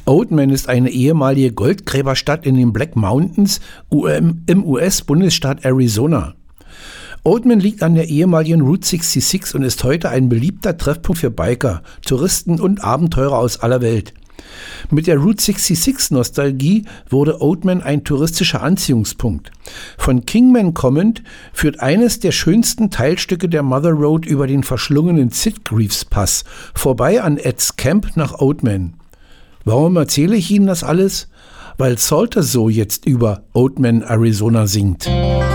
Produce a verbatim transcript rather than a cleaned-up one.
Oatman ist eine ehemalige Goldgräberstadt in den Black Mountains im U S-Bundesstaat Arizona. Oatman liegt an der ehemaligen Route sechsundsechzig und ist heute ein beliebter Treffpunkt für Biker, Touristen und Abenteurer aus aller Welt. Mit der Route sechsundsechzig-Nostalgie wurde Oatman ein touristischer Anziehungspunkt. Von Kingman kommend führt eines der schönsten Teilstücke der Mother Road über den verschlungenen Sitgreaves Pass vorbei an Ed's Camp nach Oatman. Warum erzähle ich Ihnen das alles? Weil Salter so jetzt über Oatman, Arizona singt.